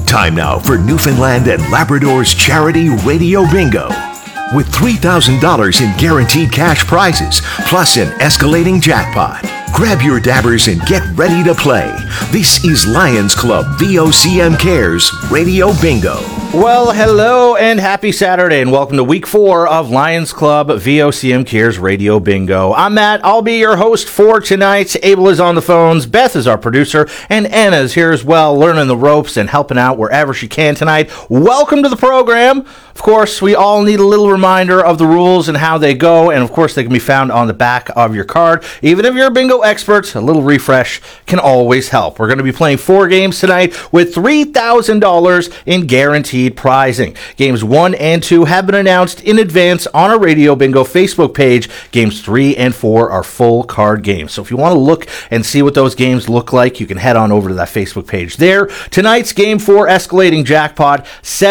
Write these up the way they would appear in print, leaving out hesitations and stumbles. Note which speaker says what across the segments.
Speaker 1: Time now for Newfoundland and Labrador's Charity Radio Bingo. With $3,000 in guaranteed cash prizes, plus an escalating jackpot. Grab your dabbers and get ready to play. This is Lions Club VOCM Cares Radio Bingo.
Speaker 2: Well, hello and happy Saturday, and welcome to Week 4 of Lions Club VOCM Cares Radio Bingo. I'm Matt. I'll be your host for tonight. Abel is on the phones. Beth is our producer, and Anna is here as well, learning the ropes and helping out wherever she can tonight. Welcome to the program. Of course, we all need a little reminder of the rules and how they go, and of course, they can be found on the back of your card. Even if you're a bingo expert, a little refresh can always help. We're going to be playing 4 games tonight with $3,000 in guaranteed prizing. Games 1 and 2 have been announced in advance on our Radio Bingo Facebook page. Games 3 and 4 are full card games. So if you want to look and see what those games look like, you can head on over to that Facebook page there. Tonight's Game 4 escalating jackpot,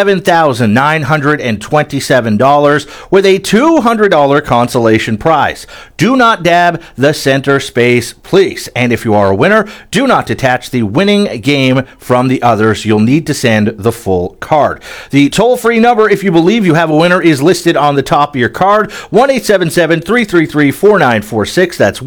Speaker 2: $7,927 with a $200 consolation prize. Do not dab the center space, please. And if you are a winner, do not detach the winning game from the others. You'll need to send the full card. The toll-free number, if you believe you have a winner, is listed on the top of your card, 1-877-333-4946. That's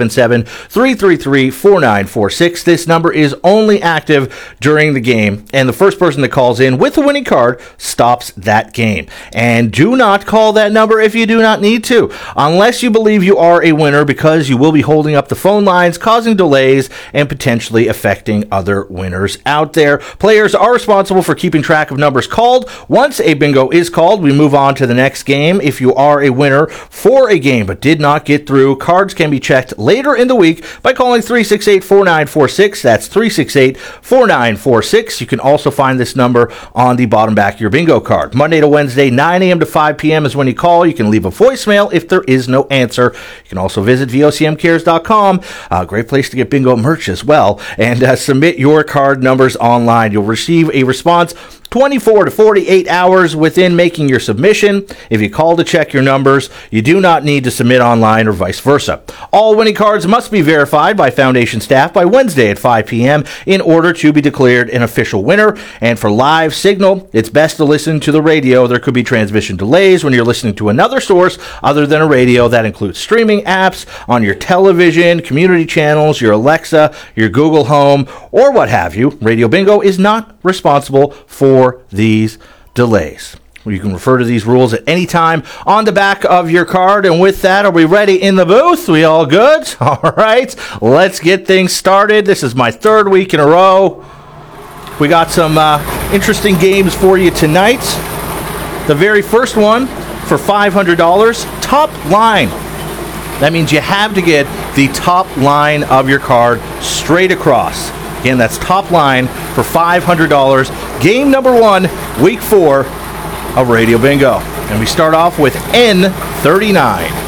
Speaker 2: 1-877-333-4946. This number is only active during the game, and the first person that calls in with the winning card stops that game. And do not call that number if you do not need to, unless you believe you are a winner, because you will be holding up the phone lines, causing delays, and potentially affecting other winners out there. Players are responsible for keeping track of numbers called. Once a bingo is called, we move on to the next game. If you are a winner for a game but did not get through, cards can be checked later in the week by calling 368-4946. That's 368-4946. You can also find this number on the bottom back of your bingo card. Monday to Wednesday, 9 a.m. to 5 p.m. is when you call. You can leave a voicemail if there is no answer. You can also visit VOCMcares.com. Great place to get bingo merch as well. And submit your card numbers online. You'll receive a response 24 to 48 hours within making your submission. If you call to check your numbers, you do not need to submit online or vice versa. All winning cards must be verified by Foundation staff by Wednesday at 5 p.m. in order to be declared an official winner. And for live signal, it's best to listen to the radio. There could be transmission delays when you're listening to another source other than a radio. That includes streaming apps on your television, community channels, your Alexa, your Google Home, or what have you. Radio Bingo is not responsible for these delays. You can refer to these rules at any time on the back of your card. And with that, are we ready in the booth? We all good? All right, let's get things started. This is my 3rd week in a row. We got some interesting games for you tonight. The very first one for $500, top line. That means you have to get the top line of your card straight across. Again, that's top line for $500. Game number 1, week 4 of Radio Bingo. And we start off with N39.